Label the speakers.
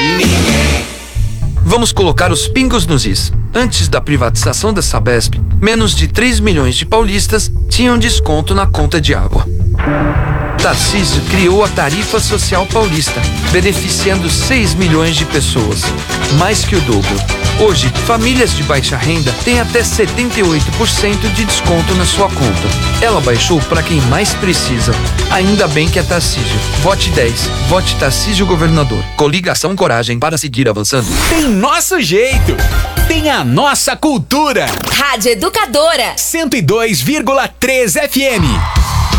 Speaker 1: Vamos colocar os pingos nos is. Antes da privatização da Sabesp, menos de 3 milhões de paulistas tinham desconto na conta de água. Tarcísio criou a Tarifa Social Paulista, beneficiando 6 milhões de pessoas, mais que o dobro. Hoje, famílias de baixa renda têm até 78% de desconto na sua conta. Ela baixou para quem mais precisa. Ainda bem que é Tarcísio. Vote 10. Vote Tarcísio Governador. Coligação Coragem para seguir avançando.
Speaker 2: Tem nosso jeito. Tem a nossa cultura.
Speaker 3: Rádio Educadora
Speaker 2: 102,3 FM.